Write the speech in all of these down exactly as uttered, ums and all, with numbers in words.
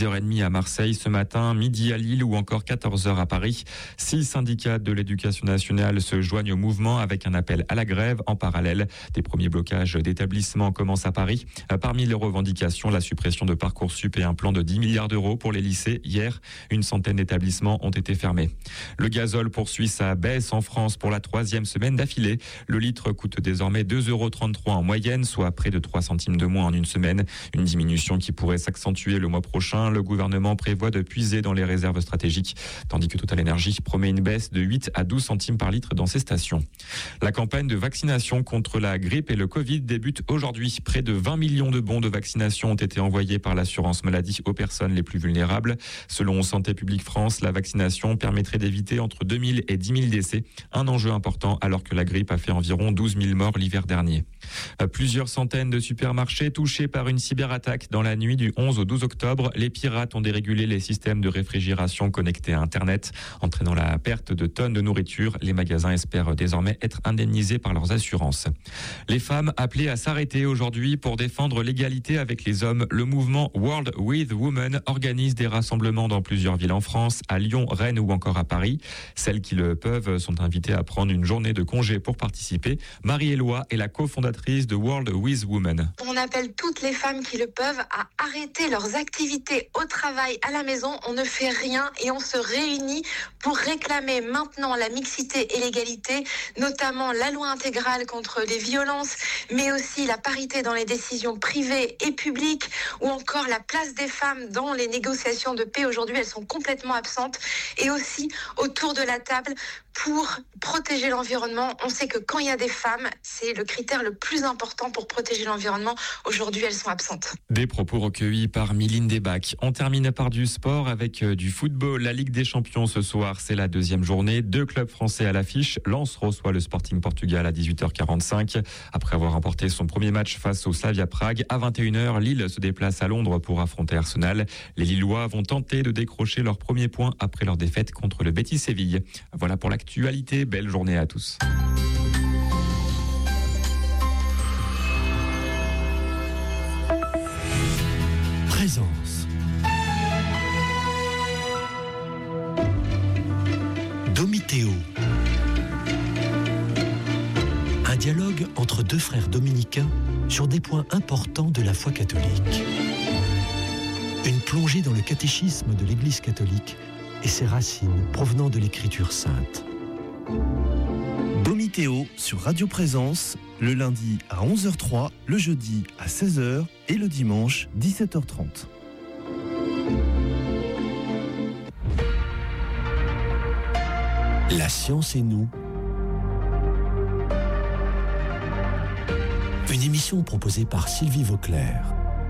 dix heures trente à Marseille ce matin, midi à Lille ou encore quatorze heures à Paris. Six syndicats de l'éducation nationale se joignent au mouvement avec un appel à la grève en parallèle. Des premiers blocages d'établissements commencent à Paris. Parmi les revendications, la suppression de Parcoursup et un plan de dix milliards d'euros pour les lycées. Hier, une centaine d'établissements ont été fermés. Le gazole poursuit sa baisse en France pour la troisième semaine d'affilée. Le litre coûte désormais deux euros trente-trois en moyenne, soit près de trois centimes de moins en une semaine. Une diminution qui pourrait s'accentuer le mois prochain. Le gouvernement prévoit de puiser dans les réserves stratégiques, tandis que Total Energy promet une baisse de huit à douze centimes par litre dans ses stations. La campagne de vaccination contre la grippe et le Covid débute aujourd'hui. Près de vingt millions de bons de vaccination ont été envoyés par l'assurance maladie aux personnes les plus vulnérables. Selon Santé publique France, la vaccination permettrait d'éviter entre deux mille et dix mille décès. Un enjeu important alors que la grippe a fait environ douze mille morts l'hiver dernier. Plusieurs centaines de supermarchés touchés par une cyberattaque dans la nuit du onze au douze octobre. Les pirates ont dérégulé les systèmes de réfrigération connectés à Internet, entraînant la perte de tonnes de nourriture. Les magasins espèrent désormais être indemnisés par leurs assurances. Les femmes appelées à s'arrêter aujourd'hui pour défendre l'égalité avec les hommes. Le mouvement World with Women organise des rassemblements dans plusieurs villes en France, à Lyon, Rennes ou encore à Paris. Celles qui le peuvent sont invitées à prendre une journée de congé pour participer. Marie-Éloi est la cofondatrice de World with Women. On appelle toutes les femmes qui le peuvent à arrêter leurs activités au travail, à la maison. On ne fait rien et on se réunit pour réclamer maintenant la mixité et l'égalité, notamment la loi intégrale contre les violences, mais aussi la parité dans les décisions privées et publiques, ou encore la place des femmes dans les négociations de paix. Aujourd'hui, elles sont complètement absentes. Et aussi autour de la table pour protéger l'environnement. On sait que quand il y a des femmes, c'est le critère le plus important pour protéger l'environnement. Aujourd'hui, elles sont absentes. Des propos recueillis par Mylène Debac. On termine par du sport avec du football. La Ligue des Champions ce soir, c'est la deuxième journée. Deux clubs français à l'affiche. Lens reçoit le Sporting Portugal à dix-huit heures quarante-cinq. Après avoir remporté son premier match face au Slavia Prague, à vingt et une heures, Lille se déplace à Londres pour affronter Arsenal. Les Lillois vont tenter de décrocher leur premier point après leur défaite contre le Betis Séville. Voilà pour l'actualité. Belle journée à tous. Présence. Domitéo. Un dialogue entre deux frères dominicains sur des points importants de la foi catholique. Une plongée dans le catéchisme de l'Église catholique et ses racines provenant de l'Écriture sainte. Domitéo sur Radio Présence, le lundi à onze heures trois, le jeudi à seize heures et le dimanche dix-sept heures trente. La science et nous. Une émission proposée par Sylvie Vauclair.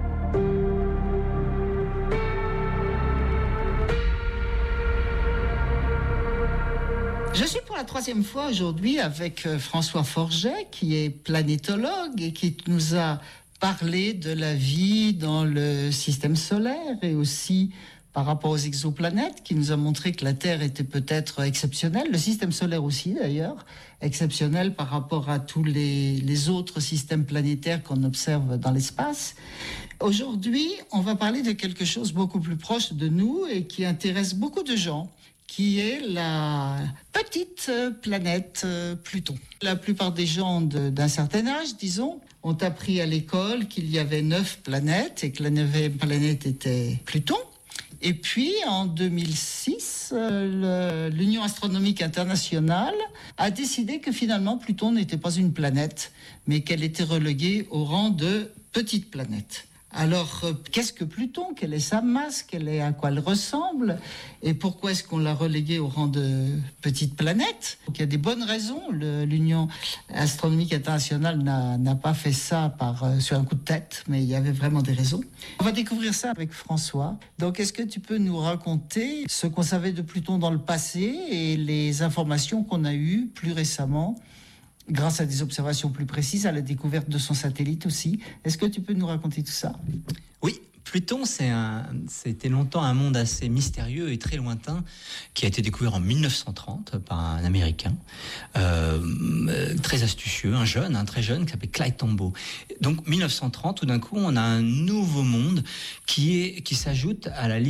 Je suis pour la troisième fois aujourd'hui avec François Forget, qui est planétologue et qui nous a parlé de la vie dans le système solaire et aussi par rapport aux exoplanètes, qui nous a montré que la Terre était peut-être exceptionnelle, le système solaire aussi d'ailleurs, exceptionnel par rapport à tous les, les autres systèmes planétaires qu'on observe dans l'espace. Aujourd'hui, on va parler de quelque chose beaucoup plus proche de nous et qui intéresse beaucoup de gens, qui est la petite planète Pluton. La plupart des gens de, d'un certain âge, disons, ont appris à l'école qu'il y avait neuf planètes et que la neuvième planète était Pluton. Et puis, en deux mille six, euh, le, l'Union astronomique internationale a décidé que finalement, Pluton n'était pas une planète, mais qu'elle était reléguée au rang de petite planète. Alors, euh, qu'est-ce que Pluton ? Quelle est sa masse ? Quelle est, à quoi elle ressemble ? Et pourquoi est-ce qu'on l'a reléguée au rang de petite planète ? Donc, il y a des bonnes raisons. Le, L'Union astronomique internationale n'a, n'a pas fait ça par, euh, sur un coup de tête, mais il y avait vraiment des raisons. On va découvrir ça avec François. Donc, est-ce que tu peux nous raconter ce qu'on savait de Pluton dans le passé et les informations qu'on a eues plus récemment grâce à des observations plus précises, à la découverte de son satellite aussi. Est-ce que tu peux nous raconter tout ça ? Oui, Pluton, c'est un, c'était longtemps un monde assez mystérieux et très lointain qui a été découvert en mille neuf cent trente par un Américain euh, très astucieux, un jeune, un très jeune qui s'appelle Clyde Tombaugh. Donc mille neuf cent trente, tout d'un coup, on a un nouveau monde qui est qui s'ajoute à la